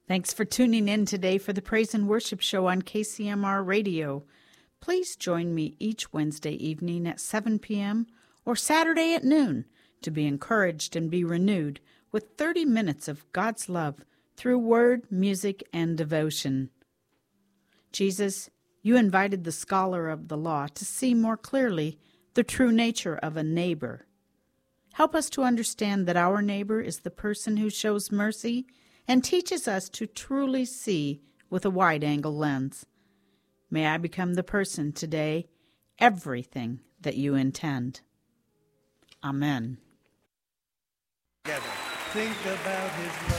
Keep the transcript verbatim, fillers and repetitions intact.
Thanks for tuning in today for the Praise and Worship Show on K C M R Radio. Please join me each Wednesday evening at seven p.m. or Saturday at noon to be encouraged and be renewed with thirty minutes of God's love through word, music, and devotion. Jesus, you invited the scholar of the law to see more clearly the true nature of a neighbor. Help us to understand that our neighbor is the person who shows mercy and teaches us to truly see with a wide-angle lens. May I become the person today, everything that you intend. Amen. Think about his love.